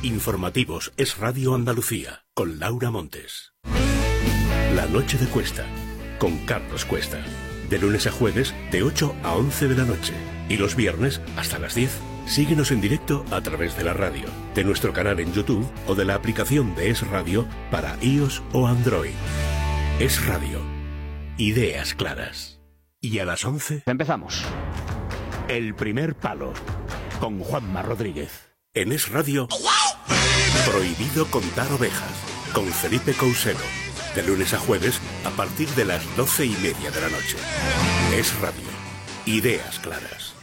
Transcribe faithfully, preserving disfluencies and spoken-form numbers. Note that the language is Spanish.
Informativos Es Radio Andalucía, con Laura Montes. La noche de Cuesta, con Carlos Cuesta. De lunes a jueves, de ocho a once de la noche. Y los viernes, hasta las diez. Síguenos en directo a través de la radio, de nuestro canal en YouTube o de la aplicación de Es Radio para iOS o Android. Es Radio. Ideas claras. Y a las once... Empezamos. El primer palo, con Juanma Rodríguez. En Es Radio... Prohibido contar ovejas, con Felipe Couselo. De lunes a jueves, a partir de las doce y media de la noche. Es Radio. Ideas claras.